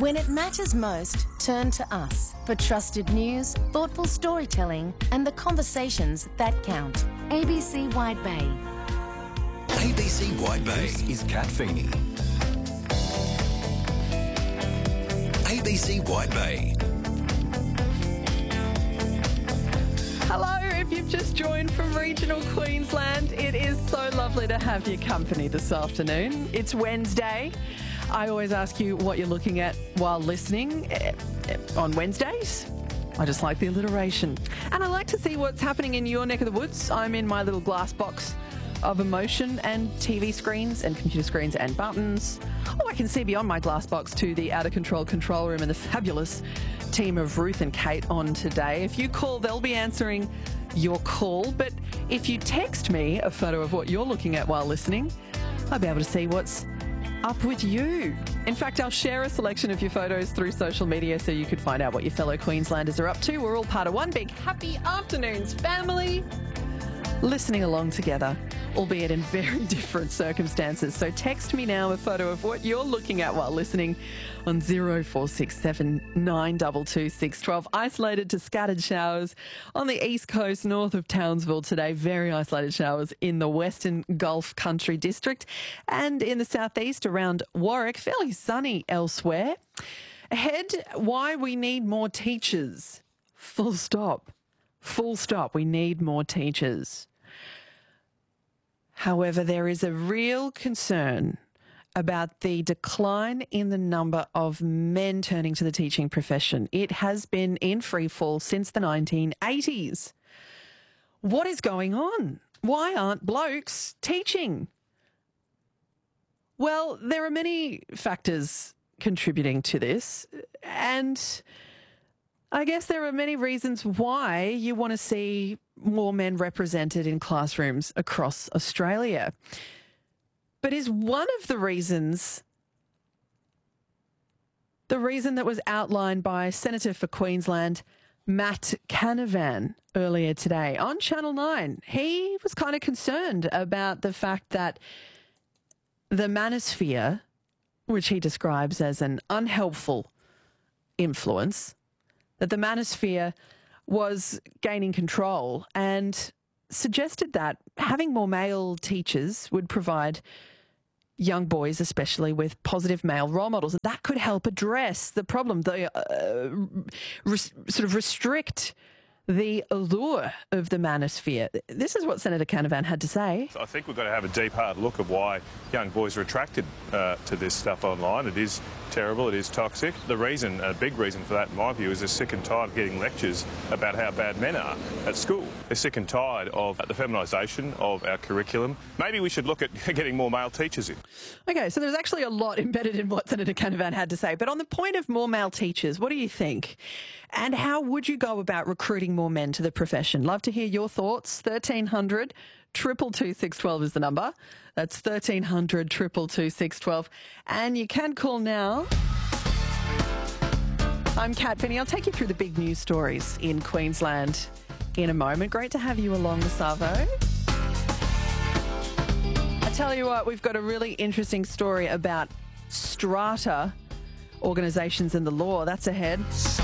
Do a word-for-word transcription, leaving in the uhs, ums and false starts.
When it matters most, turn to us for trusted news, thoughtful storytelling, and the conversations that count. A B C Wide Bay. A B C Wide Bay is Kat Feeney. A B C Wide Bay. Hello, if you've just joined from regional Queensland, it is so lovely to have your company this afternoon. It's Wednesday. I always ask you what you're looking at while listening on Wednesdays. I just like the alliteration. And I like to see what's happening in your neck of the woods. I'm in my little glass box of emotion and T V screens and computer screens and buttons. Oh, I can see beyond my glass box to the out of control control room and the fabulous team of Ruth and Kate on today. If you call, they'll be answering your call. But if you text me a photo of what you're looking at while listening, I'll be able to see what's up with you. In fact, I'll share a selection of your photos through social media so you could find out what your fellow Queenslanders are up to. We're all part of one big happy afternoons family, listening along together, albeit in very different circumstances. So text me now a photo of what you're looking at while listening on zero four six seven nine two two six one two. Isolated to scattered showers on the east coast north of Townsville today. Very isolated showers in the Western Gulf Country District and in the southeast around Warwick. Fairly sunny elsewhere. Ahead, why we need more teachers. Full stop. Full stop. We need more teachers. However, there is a real concern about the decline in the number of men turning to the teaching profession. It has been in free fall since the nineteen eighties. What is going on? Why aren't blokes teaching? Well, there are many factors contributing to this, and I guess there are many reasons why you want to see more men represented in classrooms across Australia. But is one of the reasons the reason that was outlined by Senator for Queensland, Matt Canavan, earlier today on Channel nine? He was kind of concerned about the fact that the manosphere, which he describes as an unhelpful influence, that the manosphere was gaining control, and suggested that having more male teachers would provide young boys especially with positive male role models, and that could help address the problem, the uh, res- sort of restrict the allure of the manosphere. This is what Senator Canavan had to say. I think we've got to have a deep, hard look at why young boys are attracted uh, to this stuff online. It is terrible, it is toxic. The reason, a big reason for that, in my view, is they're sick and tired of getting lectures about how bad men are at school. They're sick and tired of the feminisation of our curriculum. Maybe we should look at getting more male teachers in. Okay, so there's actually a lot embedded in what Senator Canavan had to say. But on the point of more male teachers, what do you think? And how would you go about recruiting more men to the profession? Love to hear your thoughts. thirteen hundred, two two two, six one two is the number. That's thirteen hundred, two two two, six one two. And you can call now. I'm Kat Feeney. I'll take you through the big news stories in Queensland in a moment. Great to have you along, Savo. I tell you what, we've got a really interesting story about strata organisations and the law. That's ahead.